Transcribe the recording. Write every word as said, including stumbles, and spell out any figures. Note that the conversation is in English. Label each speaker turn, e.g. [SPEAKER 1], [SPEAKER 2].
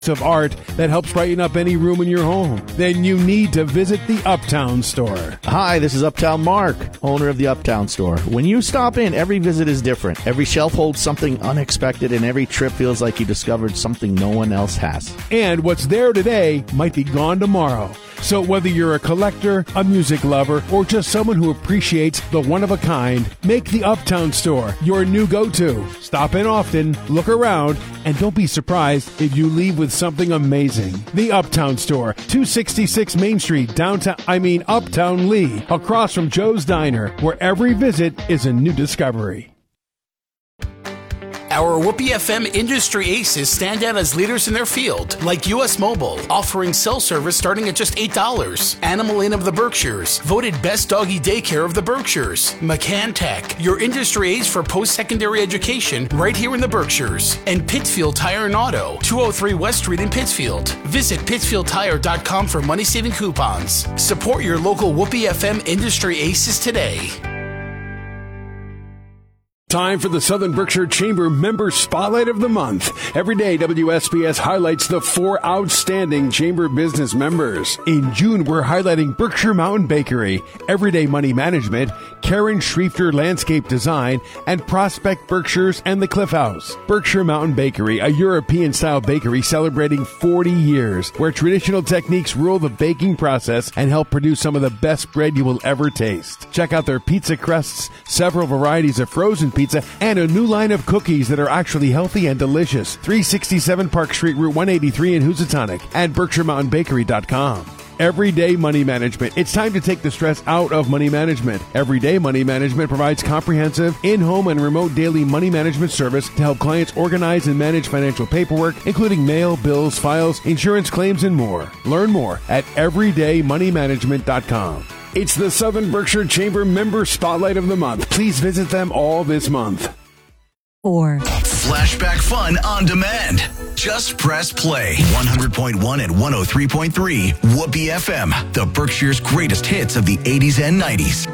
[SPEAKER 1] of art that helps brighten up any room in your home, then you need to visit the Uptown Store.
[SPEAKER 2] Hi, this is Uptown Mark, owner of the Uptown Store. When you stop in, every visit is different. Every shelf holds something unexpected, and every trip feels like you discovered something no one else has.
[SPEAKER 1] And what's there today might be gone tomorrow. So whether you're a collector, a music lover, or just someone who appreciates the one-of-a-kind, make the Uptown Store your new go-to. Stop in often, look around, and don't be surprised if you leave with something amazing. The Uptown Store, two sixty-six Main Street, downtown, I mean Uptown Lee, across from Joe's Diner, where every visit is a new discovery.
[SPEAKER 3] Our Whoopee F M industry aces stand out as leaders in their field, like U S Mobile, offering cell service starting at just eight dollars. Animal Inn of the Berkshires, voted best doggy daycare of the Berkshires. McCann Tech, your industry ace for post-secondary education right here in the Berkshires. And Pittsfield Tire and Auto, two oh three West Street in Pittsfield. Visit pittsfield tire dot com for money-saving coupons. Support your local Whoopee F M industry aces today.
[SPEAKER 1] Time for the Southern Berkshire Chamber Member Spotlight of the Month. Every day, W S B S highlights the four outstanding Chamber business members. In June, we're highlighting Berkshire Mountain Bakery, Everyday Money Management, Karen Schriefter Landscape Design, and Prospect Berkshires and the Cliff House. Berkshire Mountain Bakery, a European-style bakery celebrating forty years, where traditional techniques rule the baking process and help produce some of the best bread you will ever taste. Check out their pizza crusts, several varieties of frozen pizza, Pizza, and a new line of cookies that are actually healthy and delicious. three sixty-seven Park Street, Route one eighty-three in Housatonic, and berkshire mountain bakery dot com. Everyday Money Management. It's time to take the stress out of money management. Everyday Money Management provides comprehensive in-home and remote daily money management service to help clients organize and manage financial paperwork, including mail, bills, files, insurance claims, and more. Learn more at everyday money management dot com. It's the Southern Berkshire Chamber Member Spotlight of the Month. Please visit them all this month.
[SPEAKER 4] Or
[SPEAKER 5] Flashback fun on demand. Just press play. one hundred point one and one oh three point three Whoopee F M. The Berkshire's greatest hits of the eighties and nineties.